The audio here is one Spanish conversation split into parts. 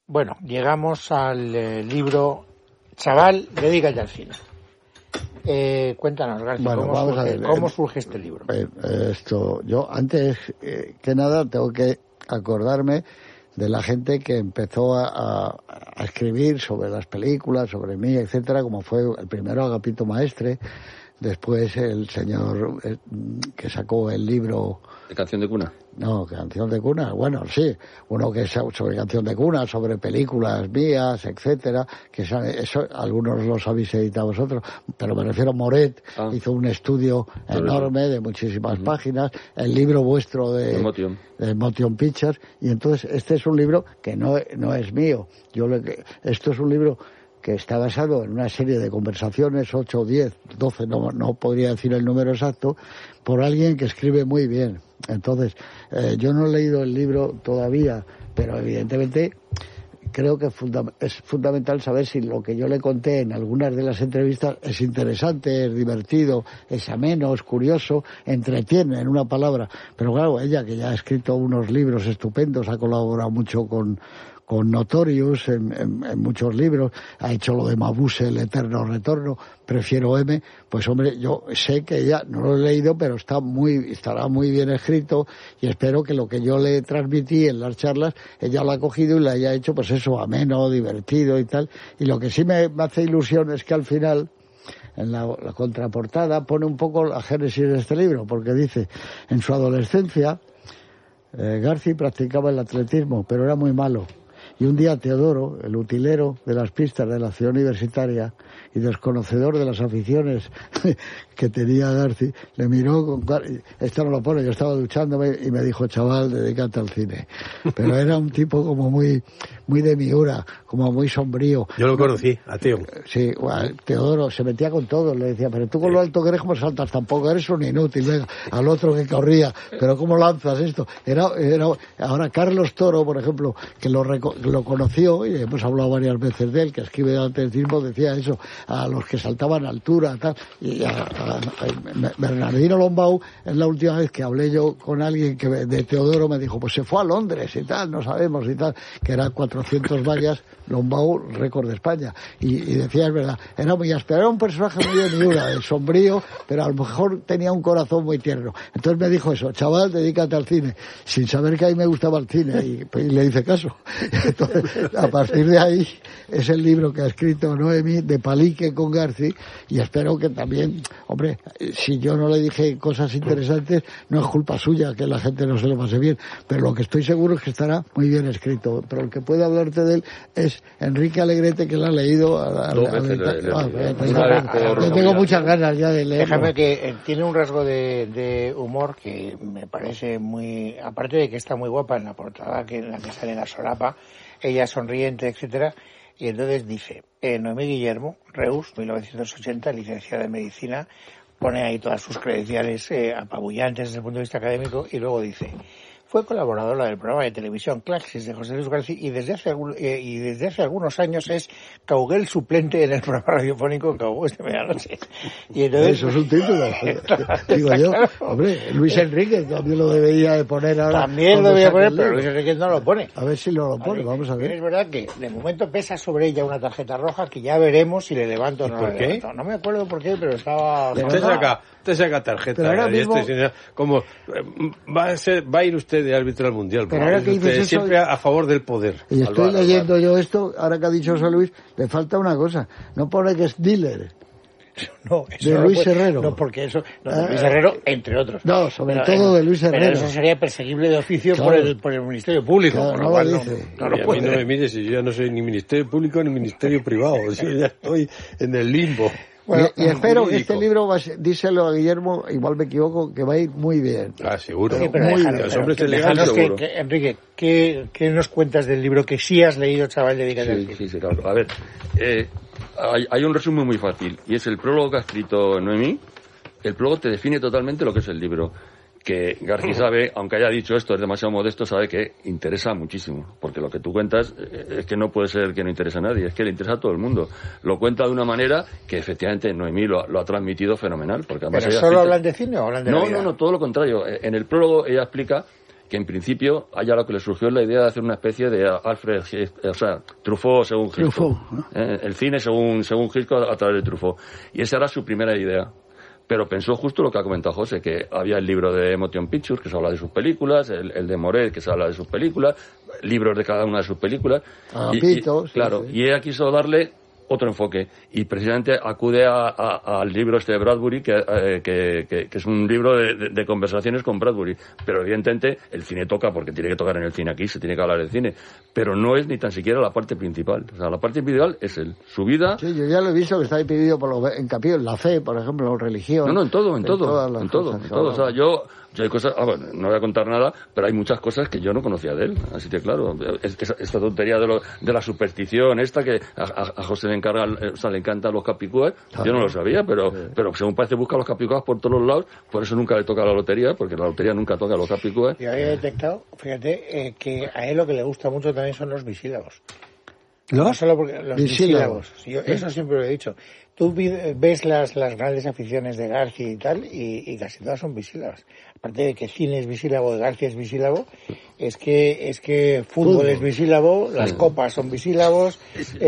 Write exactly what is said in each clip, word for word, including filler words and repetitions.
Bueno, llegamos al eh, libro Chaval, dedícate al cine. Eh, cuéntanos, García, bueno, ¿cómo, vamos surge, a ver, ¿cómo eh, surge este libro? Eh, esto, yo antes eh, que nada tengo que acordarme de la gente que empezó a, a, a escribir sobre las películas, sobre mí, etcétera, como fue el primero Agapito Maestre, después el señor eh, que sacó el libro... ¿De Canción de Cuna? No, Canción de Cuna, bueno, sí, uno que es sobre Canción de Cuna, sobre películas mías, etcétera, que eso algunos los habéis editado vosotros, pero me refiero a Moret, ah. hizo un estudio Todo enorme eso. de muchísimas uh-huh. páginas, el libro vuestro de, de, Motion. de Motion Pictures, y entonces este es un libro que no, no es mío, yo le, esto es un libro que está basado en una serie de conversaciones, ocho, diez, doce, no, no podría decir el número exacto, por alguien que escribe muy bien. Entonces, eh, yo no he leído el libro todavía, pero evidentemente creo que funda- es fundamental saber si lo que yo le conté en algunas de las entrevistas es interesante, es divertido, es ameno, es curioso, entretiene, en una palabra. Pero claro, ella que ya ha escrito unos libros estupendos, ha colaborado mucho con... con Notorious en, en, en muchos libros, ha hecho lo de Mabuse, el eterno retorno, prefiero M, pues hombre, yo sé que ella, no lo he leído, pero está muy, estará muy bien escrito, y espero que lo que yo le transmití en las charlas, ella lo ha cogido y le haya hecho, pues eso, ameno, divertido y tal, y lo que sí me, me hace ilusión es que al final, en la, la contraportada, pone un poco la génesis de este libro, porque dice, en su adolescencia, eh, García practicaba el atletismo, pero era muy malo. Y un día Teodoro, el utilero de las pistas de la ciudad universitaria y desconocedor de las aficiones que tenía García, le miró con... Esto no lo pone, yo estaba duchándome y me dijo, chaval, dedícate al cine. Pero era un tipo como muy muy de miura, como muy sombrío. Yo lo conocí, a Teo. Sí, bueno, Teodoro se metía con todo, le decía, pero tú con lo alto que eres, ¿cómo saltas? Tampoco eres un inútil, venga, al otro que corría, pero ¿cómo lanzas esto? Era, era... Ahora, Carlos Toro, por ejemplo, que lo, reco... lo conoció, y hemos hablado varias veces de él, que escribe de atletismo, decía eso, a los que saltaban a altura, tal, y a, a, a Bernardino Lombau, es la última vez que hablé yo con alguien que de Teodoro, me dijo, pues se fue a Londres y tal, no sabemos y tal, que era cuatrocientos vallas, Lombau, récord de España, y, y decía, es verdad, era muy áspero, era un personaje muy de miura, sombrío, pero a lo mejor tenía un corazón muy tierno. Entonces me dijo eso, chaval, dedícate al cine, sin saber que a mí me gustaba el cine, y, y le hice caso. Entonces, a partir de ahí es el libro que ha escrito Noemi de Palique con García, y espero que también, hombre, si yo no le dije cosas interesantes, no es culpa suya que la gente no se lo pase bien, pero lo que estoy seguro es que estará muy bien escrito. Pero el que puede hablarte de él es Enrique Alegrete, que lo ha leído. A, a, Dos a, veces a, le, le, ah, le, pues, le, yo tengo muchas ganas ya de leerlo. Déjame que eh, tiene un rasgo de, de humor que me parece muy, aparte de que está muy guapa en la portada, que en la que sale la solapa, ella sonriente, etcétera, y entonces dice, eh, Noemí Guillermo, Reus, mil novecientos ochenta, licenciada en Medicina, pone ahí todas sus credenciales eh, apabullantes desde el punto de vista académico, y luego dice, fue colaboradora del programa de televisión Claxis de José Luis García, y desde hace algún, eh, y desde hace algunos años es Cauguel suplente en el programa radiofónico Cauguel de Medianoche. Y entonces, eso es un título, digo yo. Claro. Hombre, Luis Enrique también lo debería de poner ahora. También lo debería poner, pero Luis Enrique no lo pone. A ver si lo, lo pone, vamos a ver. Es verdad que de momento pesa sobre ella una tarjeta roja que ya veremos si le levanto o no ¿Por le qué? levanto. No me acuerdo por qué, pero estaba... Usted saca, usted saca tarjeta. Mismo... Este, como va a, ser, va a ir usted de árbitro al mundial. Pero ahora que dices eso, siempre a favor del poder. Y estoy Alvar, leyendo Alvar. yo esto, ahora que ha dicho José Luis, le falta una cosa. No pone que es dealer. No, eso de no Luis puede, Herrero. No, porque eso... No, de Luis Herrero, entre otros. No, sobre pero, todo eh, de Luis Herrero. Pero eso sería perseguible de oficio claro. por, el, por el Ministerio Público. Claro, por lo no cual lo no, dice. no, no y a puede. mí no me mire si yo ya no soy ni Ministerio Público ni Ministerio Privado. Yo ya estoy en el limbo. Bueno, y, y espero que jurídico. este libro, va a ser, díselo a Guillermo, igual me equivoco, que va a ir muy bien. Ah, seguro. Sí, pero muy déjalo, bien. Los hombres pero elegantes, que, seguro. que, Enrique, ¿qué, ¿qué nos cuentas del libro que sí has leído, chaval? Dedícate Sí, sí, sí, claro. A ver, eh, hay, hay un resumen muy fácil, y es el prólogo que ha escrito Noemí. El prólogo te define totalmente lo que es el libro. Que García sabe, aunque haya dicho esto, es demasiado modesto, sabe que interesa muchísimo. Porque lo que tú cuentas es que no puede ser que no interese a nadie, es que le interesa a todo el mundo. Lo cuenta de una manera que efectivamente Noemí lo, lo ha transmitido fenomenal. Porque además ¿Pero ella solo cita... hablan de cine o hablan de No, la vida? no, no, todo lo contrario. En el prólogo ella explica que en principio haya lo que le surgió la idea de hacer una especie de Alfred, o sea, Truffaut según Hitchcock. Truffaut, ¿no? eh, el cine según, según Hitchcock a través de Truffaut. Y esa era su primera idea. Pero pensó justo lo que ha comentado José, que había el libro de Motion Pictures, que se habla de sus películas, el, el de Moret, que se habla de sus películas, libros de cada una de sus películas. Ah, y, Pito, y, sí, claro, sí. y ella quiso darle otro enfoque, y precisamente acude a, a, al libro este de Bradbury, que, eh, que, que, que es un libro de, de, de conversaciones con Bradbury, pero evidentemente el cine toca, porque tiene que tocar en el cine aquí, se tiene que hablar del cine, pero no es ni tan siquiera la parte principal, o sea, la parte principal es él, su vida... Sí, yo ya lo he visto que está ahí pedido por los hincapié en la fe, por ejemplo, religión... No, no, en todo, en, en todo, en todo, cosas, en todo, o sea, yo... Yo hay cosas, ah, bueno, no voy a contar nada, pero hay muchas cosas que yo no conocía de él, así que claro, esta, esta tontería de, lo, de la superstición esta que a, a, a José le encarga, o sea, le encantan los capicúas, claro. Yo no lo sabía, pero, sí. pero según parece busca los capicúas por todos los lados, por eso nunca le toca la lotería, porque la lotería nunca toca a los capicúas. Yo había detectado, fíjate, eh, que a él lo que le gusta mucho también son los bisílabos. ¿Los? No solo porque los bisílabos. bisílabos. Yo, eso siempre lo he dicho. Tú ves las, las grandes aficiones de García y tal, y, y casi todas son bisílabas. Aparte de que cine es bisílabo, García es bisílabo, es que es que fútbol, fútbol. es bisílabo, las copas son bisílabos,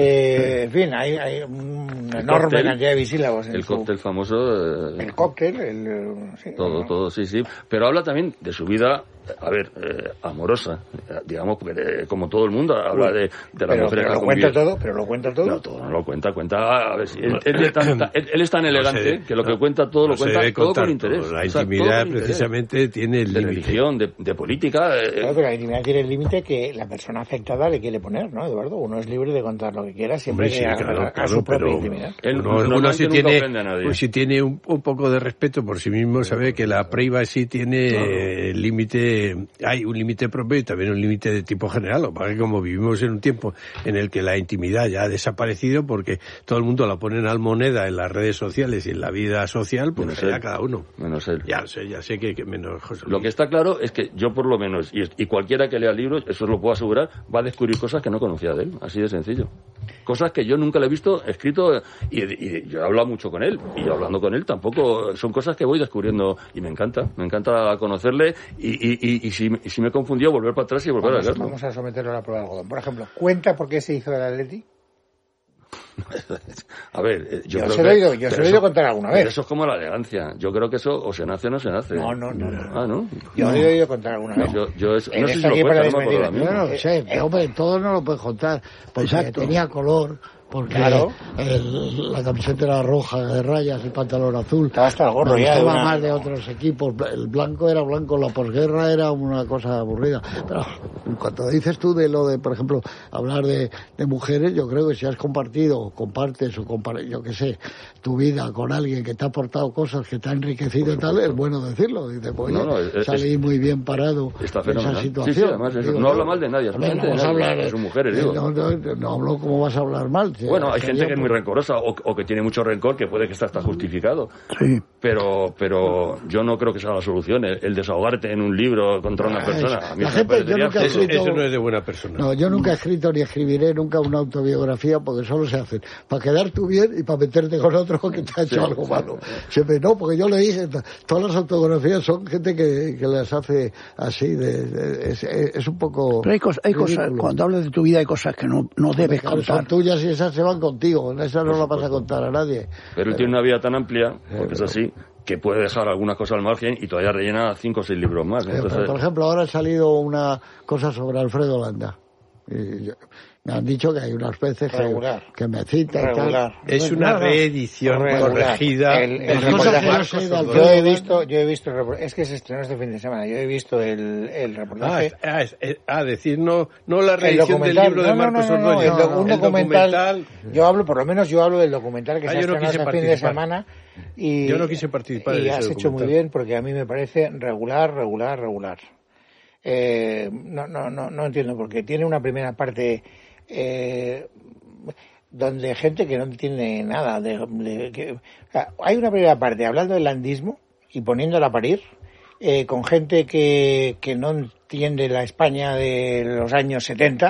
eh, en fin, hay, hay una enorme cóctel, cantidad de bisílabos. En el su, cóctel famoso. Eh, el cóctel, el, sí, todo, no. todo, sí, sí. Pero habla también de su vida, a ver, eh, amorosa, digamos, porque eh, como todo el mundo habla Uy, de, de la pero, mujer. Pero lo cuenta todo, pero lo cuenta todo. No, todo no lo cuenta, cuenta, a ver si él, él, es, tan, él, él es tan elegante no sé, que lo que cuenta todo no lo cuenta todo con interés. Todo. La intimidad o sea, precisamente tiene el de límite. religión, de, de política. Eh, claro, pero la intimidad tiene el límite que la persona afectada le quiere poner, ¿no, Eduardo? Uno es libre de contar lo que quiera, siempre Hombre, que sí, a, claro, a, claro, a su propia pero intimidad. Él, uno, uno, uno si tiene, pues si tiene un, un poco de respeto por sí mismo, sabe que la privacy tiene el no. límite, hay un límite propio y también un límite de tipo general. Lo que pasa es que como vivimos en un tiempo en el que la intimidad ya ha desaparecido porque todo el mundo la pone en almoneda en las redes sociales y en la vida social, pues menos ya él. Cada uno. Menos él. Ya sé, ya sé que, que menos José Luis. Lo que está claro es que yo por lo menos, y, y cualquiera que lea libros, eso lo puedo asegurar, va a descubrir cosas que no conocía de él, así de sencillo. Cosas que yo nunca le he visto escrito, y, y yo he hablado mucho con él, y yo hablando con él tampoco, son cosas que voy descubriendo, y me encanta, me encanta conocerle, y, y, y, y, si, y si me confundió, volver para atrás y volver vamos, a verlo. Vamos a someterlo a la prueba de algodón. Por ejemplo, ¿cuenta por qué se hizo el Atleti? A ver, yo, yo creo se lo he oído, yo se lo he oído contar alguna vez. Eso es como la elegancia. Yo creo que eso o se nace o no se nace. No, no, no. no. Ah, ¿no? Yo no. lo he oído contar alguna vez. Yo, yo es, no sé si lo cuenta, no me acuerdo la misma. No, no sé, pero hombre, todo no lo puedes contar. Pues tenía color, porque claro. el, la camiseta era roja de rayas, el pantalón azul. Estaba hasta el gorro me ya. Estaba una... más de otros equipos. El blanco era blanco, la posguerra era una cosa aburrida. Pero cuando dices tú de lo de, por ejemplo, hablar de, de mujeres, yo creo que si has compartido, o compartes, o compar yo qué sé, tu vida con alguien que te ha aportado cosas, que te ha enriquecido y tal, es bueno decirlo. Dice, pues no, no, es, salí es, muy bien parado está en esa situación. Sí, sí, además, eso, no habla mal de nadie, solamente no, de, hablar, de sus mujeres, digo. No, no, no hablo como vas a hablar mal. Bueno, hay gente que es muy rencorosa o, o que tiene mucho rencor, que puede que está hasta justificado. Sí. Pero, pero yo no creo que sea la solución, el, el desahogarte en un libro contra una persona. A mí la gente, yo nunca he eso, escrito, eso no es de buena persona. No, yo nunca he escrito ni escribiré nunca una autobiografía porque solo se hacen para quedar tú bien y para meterte con otro que te ha hecho sí, algo sí, malo. Sí. Siempre no, porque yo leí, todas las autobiografías son gente que, que las hace así, de, de, es, es un poco... Pero hay, cos, hay cosas, cuando hablas de tu vida hay cosas que no, no debes claro, contar. Son tuyas y esas se van contigo, esas no las vas a contar a nadie. Pero, pero él tiene una vida tan amplia, porque es así, que puede dejar algunas cosas al margen y todavía rellena cinco o seis libros más. Entonces... Pero, por ejemplo, ahora ha salido una cosa sobre Alfredo Landa. Y yo, me han dicho que hay unas veces que, que me cita y tal. Es una reedición corregida. El, el, el reportaje, yo he visto, yo he visto el reportaje, es que se estrenó este fin de semana, yo he visto el, el reportaje. Ah, es, es, ah, decir, no, no la reedición del libro de Marcos no, no, no, Ordóñez. No, no, no, el, el documental, documental, yo hablo, por lo menos yo hablo del documental que ah, se ha estrenado este fin de semana. Y, yo no quise participar y de ese has documental. hecho muy bien porque a mí me parece regular, regular, regular. Eh, no, no, no, no entiendo porque tiene una primera parte eh, donde gente que no entiende nada de, de que, o sea, hay una primera parte hablando del landismo y poniéndola a parir eh, con gente que, que no entiende la España de los años setenta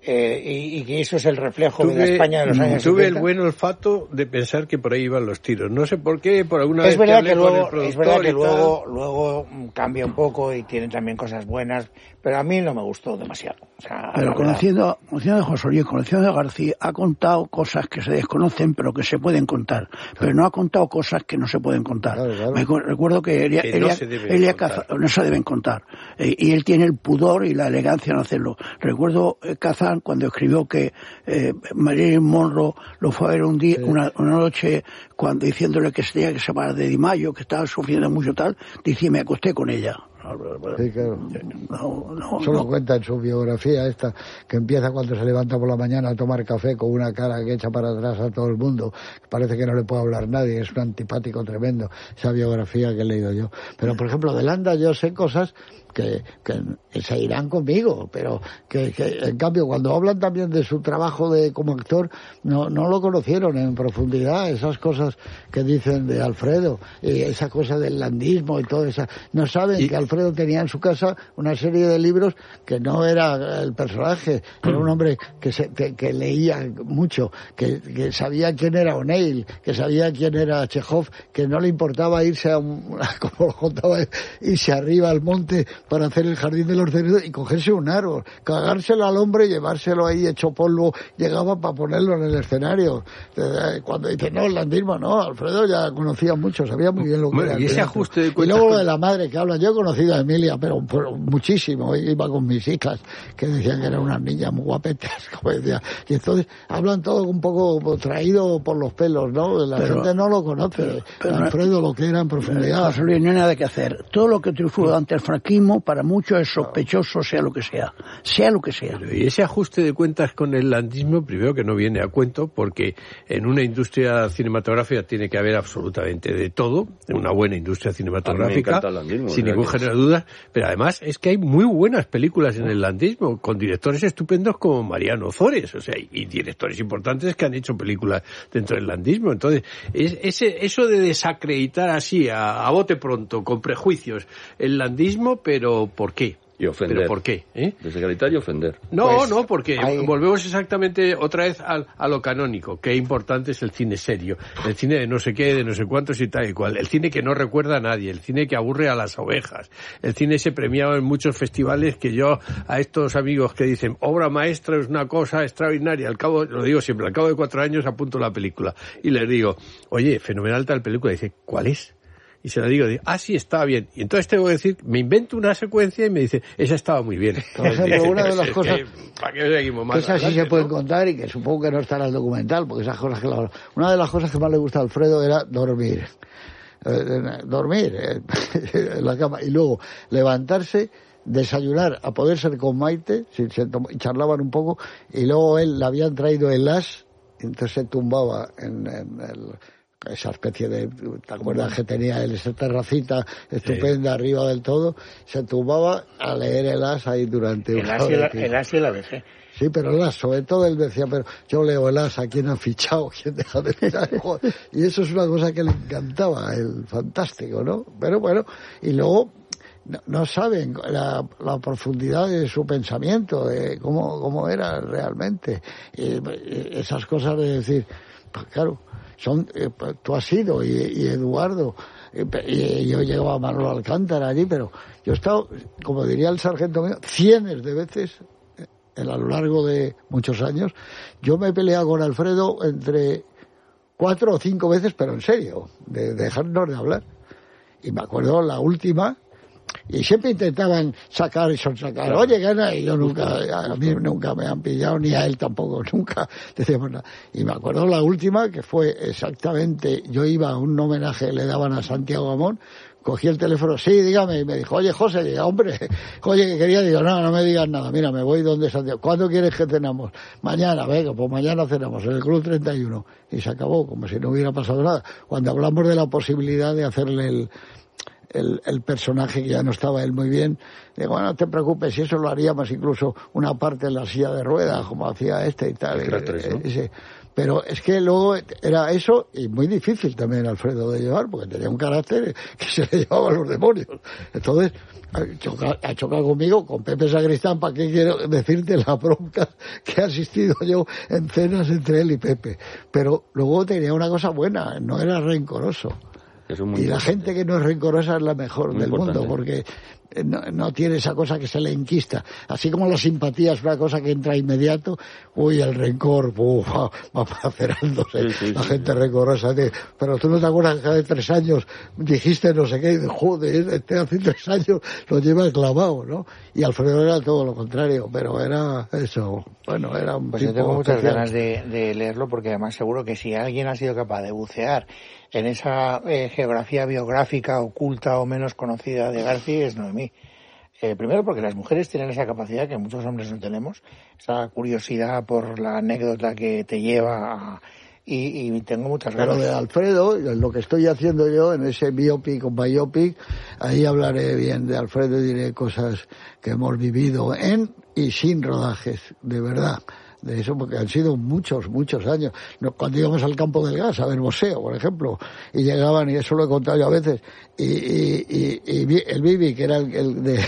Eh, y, y que eso es el reflejo tuve, de la España de los años tuve setenta. el buen olfato de pensar que por ahí iban los tiros. No sé por qué, por alguna es vez verdad que que luego, con el productor es verdad que y luego, tal. luego cambia un poco y tiene también cosas buenas, pero a mí no me gustó demasiado. O sea, pero conociendo, conociendo a José Luis, conociendo a García, ha contado cosas que se desconocen pero que se pueden contar, claro. Pero no ha contado cosas que no se pueden contar. Claro, claro. Me recuerdo que Elia, que Elia, no, se Elia Caza, no se deben contar. Eh, y él tiene el pudor y la elegancia en hacerlo. Recuerdo eh, Kazan cuando escribió que eh, Marilyn Monroe lo fue a ver un día, sí. una, una noche, cuando diciéndole que se tenía que separar de Di Maio, que estaba sufriendo mucho tal, dice, me acosté con ella. Sí, claro. No, no, Solo no. cuenta en su biografía esta, que empieza cuando se levanta por la mañana a tomar café con una cara que echa para atrás a todo el mundo, parece que no le puede hablar nadie, es un antipático tremendo, esa biografía que he leído yo. Pero, por ejemplo, de Landa yo sé cosas que, que, que se irán conmigo, pero que, que en cambio cuando hablan también de su trabajo de como actor, no, no lo conocieron en profundidad, esas cosas que dicen de Alfredo, y esa cosa del landismo y todo eso, no saben y... que Alfredo tenía en su casa una serie de libros que no era el personaje, era un hombre que, se, que, que leía mucho, que, que sabía quién era O'Neill, que sabía quién era Chekhov, que no le importaba irse a un, como lo contaba, irse arriba al monte para hacer el jardín de los cerdos y cogerse un árbol, cagárselo al hombre y llevárselo ahí hecho polvo, llegaba para ponerlo en el escenario. Cuando dice, no, el landismo, no, Alfredo ya conocía mucho, sabía muy bien lo que bueno, era. Y ese ajuste de cuentas. Y luego lo de la madre que habla, yo he conocido a Emilia, pero, pero muchísimo, iba con mis hijas, que decían que eran unas niñas muy guapetas, como decía, y entonces hablan todo un poco traído por los pelos, ¿no? La pero, gente no lo conoce, pero, pero, Alfredo lo que era en profundidad. José Luis, no hay nada que hacer. Todo lo que triunfó ante el franquismo, para muchos es sospechoso, sea lo que sea, sea lo que sea. Y ese ajuste de cuentas con el landismo, primero que no viene a cuento, porque en una industria cinematográfica tiene que haber absolutamente de todo, una buena industria cinematográfica, landismo, sin ningún género de dudas, pero además es que hay muy buenas películas en el landismo, con directores estupendos como Mariano Ozores, o sea, y directores importantes que han hecho películas dentro del landismo. Entonces, es, ese, eso de desacreditar así, a, a bote pronto, con prejuicios, el landismo, pero ¿por qué? Y ofender. ¿Pero por qué? ¿Eh? Desacreditar y ofender. No, pues, no, porque hay... volvemos exactamente otra vez a, a lo canónico. Qué importante es el cine serio. El cine de no sé qué, de no sé cuántos y tal y cual. El cine que no recuerda a nadie. El cine que aburre a las ovejas. El cine ese premiado en muchos festivales que yo a estos amigos que dicen obra maestra es una cosa extraordinaria. Al cabo, lo digo siempre, al cabo de cuatro años apunto la película. Y les digo, oye, fenomenal tal película. Y dice, ¿cuál es? Y se la digo, digo, ah, sí, estaba bien. Y entonces tengo que decir, me invento una secuencia y me dice, esa estaba muy bien. Por ejemplo, una de las cosas ¿para qué seguimos más? Que esas sí se pueden contar y que supongo que no estará en el documental, porque esas cosas que la... Una de las cosas que más le gusta a Alfredo era dormir. Eh, dormir eh, en la cama. Y luego levantarse, desayunar, a poder ser con Maite, si se tom- charlaban un poco, y luego él le habían traído el as, entonces se tumbaba en, en el... esa especie de, ¿te acuerdas que tenía él esa terracita estupenda sí. arriba del todo? Se tumbaba a leer el as ahí durante el una as hora. El as y el A B C. Sí, pero el as, sobre todo él decía, pero yo leo el as, ¿a quién han fichado? ¿Quién deja de fichar? Y eso es una cosa que le encantaba, el fantástico, ¿no? Pero bueno, y luego no, no saben la, la profundidad de su pensamiento, de cómo, cómo era realmente. Y, y esas cosas de decir, pues claro, son eh, tú has ido y, y Eduardo y, y yo llegaba a Manolo Alcántara allí, pero yo he estado, como diría el sargento mío, cientos de veces en, a lo largo de muchos años. Yo me he peleado con Alfredo entre cuatro o cinco veces, pero en serio, de, de dejarnos de hablar. Y me acuerdo la última, y siempre intentaban sacar y sonsacar, claro. Oye, gana, y yo nunca, a mí nunca me han pillado, ni a él tampoco, nunca decíamos nada. Y me acuerdo la última, que fue exactamente, yo iba a un homenaje, le daban a Santiago Amón, cogí el teléfono, sí, dígame, y me dijo, oye, José, diga, hombre, oye, que quería, digo, no, no me digas nada, mira, me voy donde Santiago, ¿cuándo quieres que cenamos? Mañana, venga, pues mañana cenamos, en el Club treinta y uno, y se acabó, como si no hubiera pasado nada. Cuando hablamos de la posibilidad de hacerle el El, el personaje, que ya no estaba él muy bien, digo, bueno, no te preocupes, si eso lo haríamos incluso una parte en la silla de ruedas, como hacía este y tal. tres, ¿no? Ese. Pero es que luego era eso, y muy difícil también Alfredo de llevar, porque tenía un carácter que se le llevaba a los demonios. Entonces, choca, ha chocado conmigo, con Pepe Sacristán, ¿para qué quiero decirte la bronca que he asistido yo en cenas entre él y Pepe? Pero luego tenía una cosa buena, no era rencoroso. Eso es muy y la importante. gente que no es rencorosa es la mejor Muy del importante. mundo, porque no, no tiene esa cosa que se le enquista. Así como la simpatía es una cosa que entra inmediato, uy, el rencor, uf, va, va macerándose. Sí, sí, la sí, gente sí. rencorosa. De, pero tú no te acuerdas que hace tres años dijiste no sé qué, y de, joder, este hace tres años lo lleva clavado, ¿no? Y Alfredo era todo lo contrario, pero era eso. Bueno, era un Pues tipo yo tengo muchas especial. ganas de, de leerlo, porque además seguro que si alguien ha sido capaz de bucear en esa eh, geografía biográfica oculta o menos conocida de García es Noemí. Eh, primero porque las mujeres tienen esa capacidad que muchos hombres no tenemos, esa curiosidad por la anécdota que te lleva a, y, y tengo muchas ganas. Pero de Alfredo, lo que estoy haciendo yo en ese biopic o biopic, ahí hablaré bien de Alfredo y diré cosas que hemos vivido en y sin rodajes, de verdad. De eso, porque han sido muchos, muchos años. Cuando íbamos al Campo del Gas a ver boxeo, por ejemplo, y llegaban, y eso lo he contado yo a veces, y, y, y, y el Bibi, que era el, el de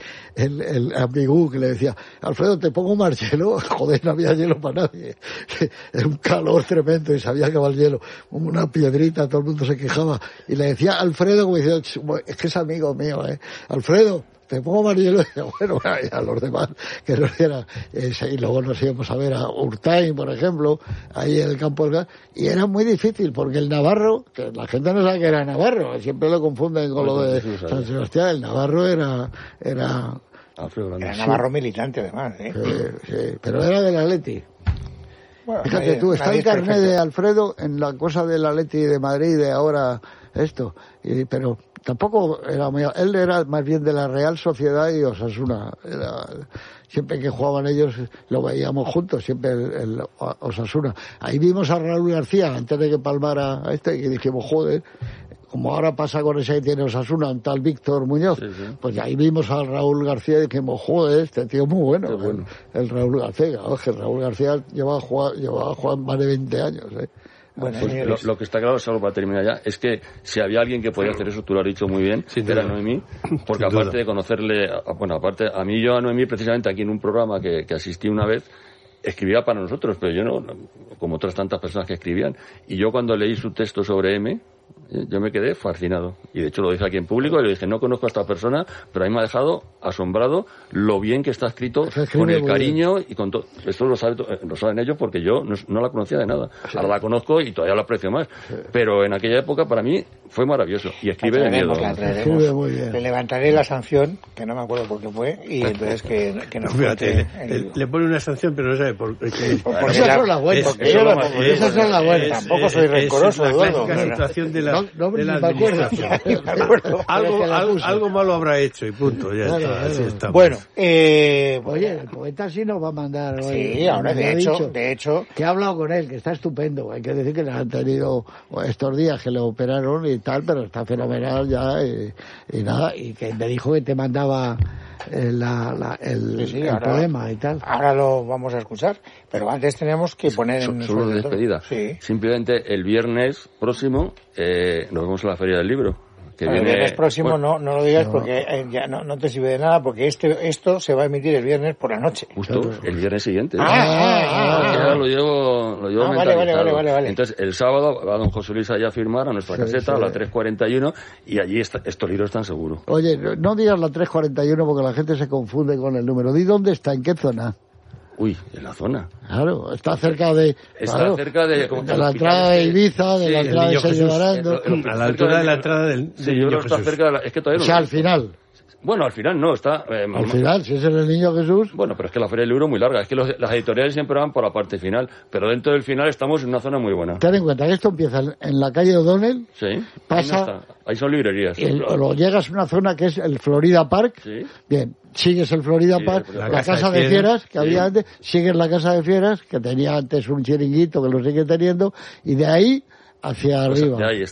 el, el ambigú, que le decía, Alfredo, ¿te pongo más hielo? Joder, no había hielo para nadie. Era un calor tremendo y sabía que va el hielo. Una piedrita, todo el mundo se quejaba. Y le decía a Alfredo, como decía, es que es amigo mío, ¿eh? Alfredo, te pongo más hielo, y bueno, a los demás que no era, eh, y luego nos íbamos a ver a Urtain, por ejemplo, ahí en el Campo del Gas, y era muy difícil, porque el Navarro, que la gente no sabe que era Navarro, siempre lo confunden con lo de San Sebastián, el Navarro era, era, Alfredo Era Navarro militante además, ¿eh? eh, sí, pero era del Atleti. Bueno, Fíjate nadie- tú, está nadie el es carnet perfecto. de Alfredo en la cosa del Atleti de Madrid de ahora esto, y, pero tampoco era muy, él era más bien de la Real Sociedad y Osasuna, era, siempre que jugaban ellos lo veíamos juntos, siempre el, el Osasuna. Ahí vimos a Raúl García antes de que palmara a este y dijimos, joder, como ahora pasa con ese que tiene Osasuna, un tal Víctor Muñoz, Sí, sí. pues ahí vimos a Raúl García y dijimos, joder, este tío es muy bueno, Qué bueno. El, el Raúl García, claro, que Raúl García lleva jugando, llevaba jugando más de veinte años, ¿eh? Bueno, Pues lo, señores, lo que está claro, solo para terminar ya, es que si había alguien que podía hacer eso, tú lo has dicho muy bien, Sin era duda. Noemí, porque Sin aparte duda. de conocerle, a- bueno, aparte, a mí yo a Noemí, precisamente aquí en un programa que, que asistí una vez, escribía para nosotros, pero yo no, no, como otras tantas personas que escribían, y yo cuando leí su texto sobre M, eh, yo me quedé fascinado, y de hecho lo dije aquí en público, y le dije, no conozco a esta persona, pero a mí me ha dejado asombrado lo bien que está escrito, Se escribe con el muy cariño y con todo. Esto lo, sabe, to- eh, lo saben ellos porque yo no, no la conocía de nada. Ahora la conozco y todavía la aprecio más. Pero en aquella época para mí fue maravilloso. Y escribe de miedo. la traeremos. Escribe muy bien. Le levantaré la sanción, que no me acuerdo por qué fue, y entonces que, que nos Fíjate, cuente le, el- le- le pone una sanción, pero no sabe por qué. Porque Esas la- son las buenas. porque yo Eso lo- es- esas son las buenas. Tampoco soy rencoroso, es la Eduardo. clásica pero- situación de la, No, no, de la ni me acuerdo. administración. Me acuerdo. algo, Pero que la algo, puse. algo malo habrá hecho y punto, ya Claro, está, claro. así estamos. Bueno, eh, Oye, el poeta sí nos va a mandar hoy. sí, ahora me de ha hecho, dicho de hecho, que he hablado con él, que está estupendo. Hay que decir que le han tenido estos días que le operaron y tal, pero está fenomenal ya y, y nada. Y que me dijo que te mandaba eh, la, la- el, Sí, sí, el ahora- poema y tal. ahora lo vamos a escuchar, pero antes tenemos que poner So- en Solo de sobre todo- despedida. Sí. Simplemente el viernes próximo eh, nos vemos en la Feria del Libro. Que El viene, viernes próximo bueno, no, no lo digas no. porque eh, ya no, no te sirve de nada, porque este esto se va a emitir el viernes por la noche. Justo el viernes siguiente. Ah, ah, ah, Ya ah. lo llevo, lo llevo Ah, vale, mentalizado. vale, vale, vale, vale. Entonces, el sábado va don José Luis allá a firmar a nuestra Sí, caseta sí. a las tres cuarenta y uno y allí está, estos libros están seguros. Oye, no- no digas la tres cuarenta y uno porque la gente se confunde con el número. Di dónde está, en qué zona. Uy, en la zona. Claro, está cerca de... Está claro, cerca de... como que de la los entrada de hospitales, Ibiza, de sí, la el entrada de Niño Sello Jesús. Barando. Eh, lo- A la altura de la entrada del, Sí, del yo creo Niño que está Jesús. cerca de la... Es que todavía O no sea, lo al sé. final. Bueno, al final no, está... eh, Al más- final, si es en el Niño Jesús... Bueno, pero es que la Feria del Libro es muy larga. Es que los- las editoriales siempre van por la parte final. Pero dentro del final estamos en una zona muy buena. Ten en cuenta que esto empieza en- en la calle O'Donnell, Sí. Ahí, Pasa- no está. Ahí son librerías. y el- lo llegas a una zona que es el Florida Park. Sí. Bien, sigues el Florida Sí, Park, la la, Casa casa, de de Fieras, fieras que sí. había antes, sigues la casa de fieras, que tenía antes un chiringuito, que lo sigue teniendo, y de ahí hacia Pues arriba. de ahí está.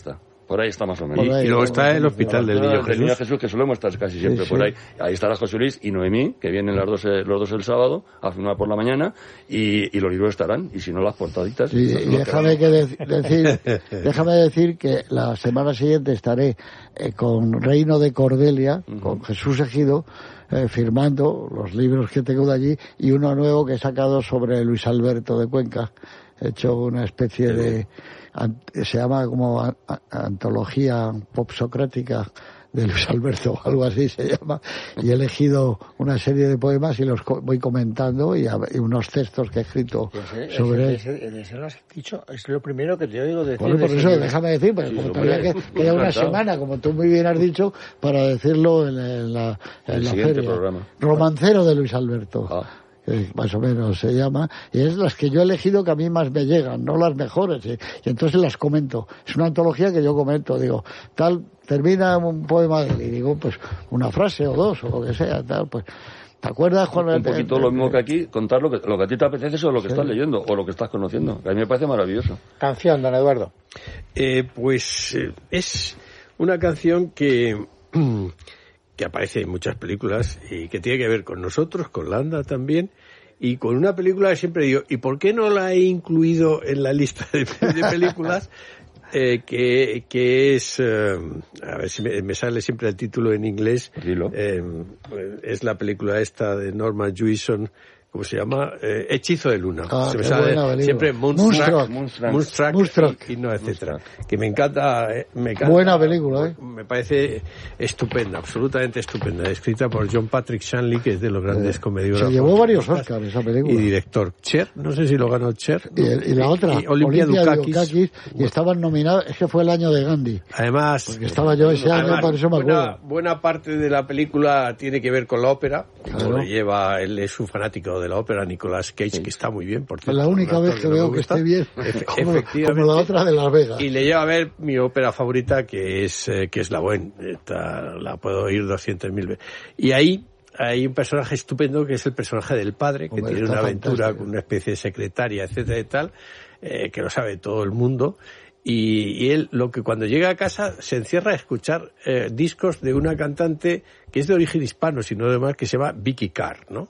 Por ahí está más o menos. Y, y luego está el Hospital del Niño Jesús. Niño Jesús, que solemos estar casi siempre sí, por ahí. Sí. Ahí está la José Luis y Noemí, que vienen las dos, los dos el sábado, a filmar por la mañana, y, y los libros estarán, y si no, las portaditas. Sí, y déjame, que de, decir, déjame decir que la semana siguiente estaré eh, con Reino de Cordelia, uh-huh. con Jesús Ejido, eh, firmando los libros que tengo de allí, y uno nuevo que he sacado sobre Luis Alberto de Cuenca. He hecho una especie sí. de... se llama como a, a, antología pop socrática de Luis Alberto o algo así se llama, y he elegido una serie de poemas y los co- voy comentando y, a, y unos textos que he escrito ese, sobre ese, ese, ese lo has dicho, es lo primero que te oigo decir. Bueno, por eso déjame decir, porque sí, como todavía que, queda una semana, como tú muy bien has dicho, para decirlo en, en la, en el la siguiente feria. Programa. Romancero de Luis Alberto. Ah. Más o menos se llama, y es las que yo he elegido que a mí más me llegan, no las mejores, y, y entonces las comento. Es una antología que yo comento, digo, tal, termina un poema de él, y digo, pues, una frase o dos, o lo que sea, tal, pues, ¿te acuerdas, Juan? Un poquito lo mismo que aquí, contar lo que, lo que a ti te apetece o lo que sí. estás leyendo, o lo que estás conociendo, que a mí me parece maravilloso. Canción, don Eduardo. Eh, pues, eh, es una canción que... que aparece en muchas películas y que tiene que ver con nosotros, con Landa también, y con una película que siempre digo, ¿y por qué no la he incluido en la lista de, de películas? eh, que, que es, eh, a ver si me, me sale siempre el título en inglés, eh, es la película esta de Norman Jewison, ¿cómo se llama? Eh, Hechizo de Luna. Ah, se me sale siempre Moonstruck, Moonstruck, Moonstruck, Moonstruck y, y no, etcétera. Moonstruck. Que me encanta, me encanta. Buena película, ¿eh? Me parece estupenda, absolutamente estupenda. Escrita por John Patrick Shanley, que es de los grandes eh, comediógrafos. Se llevó varios Oscars esa película. Y director. Cher, no sé si lo ganó Cher. Y, el, y la otra, y Olimpia, Olimpia Dukakis. Dukakis. Y estaban nominados, es que fue el año de Gandhi. Además. Porque estaba yo ese año, además, por eso me buena, acuerdo. Buena parte de la película tiene que ver con la ópera. Claro. Lo lleva, él es un fanático de la ópera, Nicolás Cage, sí. que está muy bien, por cierto. Es la única vez que, que veo que esté bien, Efe- como, como la otra de Las Vegas. Y le lleva a ver mi ópera favorita, que es eh, que es La Bohème. Esta, la puedo oír doscientas mil veces. Y ahí hay un personaje estupendo, que es el personaje del padre, que Hombre, tiene una aventura fantástico. Con una especie de secretaria, etcétera y tal, eh, que lo sabe todo el mundo. Y, y él, lo que cuando llega a casa, se encierra a escuchar eh, discos de una cantante que es de origen hispano, sino además que se llama Vicky Carr, ¿no?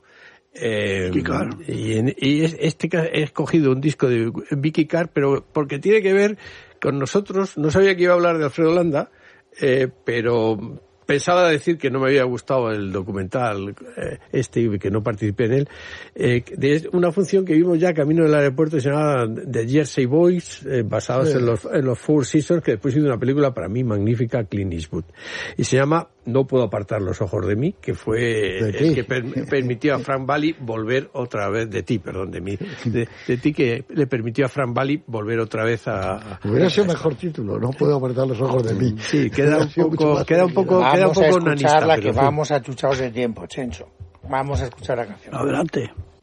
Eh, y, en, y este he escogido un disco de Vicky Carr, pero porque tiene que ver con nosotros. No sabía que iba a hablar de Alfredo Landa, eh, pero pensaba decir que no me había gustado el documental eh, este y que no participé en él, eh, de una función que vimos ya camino del aeropuerto, se llamaba The Jersey Boys, eh, basados sí. en los en los Four Seasons, que después hizo una película para mí magnífica, Clint Eastwood, y se llama No puedo apartar los ojos de mí, que fue el que per, permitió a Frank Valli volver otra vez, de ti, perdón, de mí, de, de ti, que le permitió a Frank Valli volver otra vez a... a Hubiera sido mejor título, No puedo apartar los ojos de mí. Sí, queda un poco, queda un poco, vamos queda un poco a escucharla, nanista, que vamos achuchados de tiempo, Chencho. Vamos a escuchar la canción. Adelante.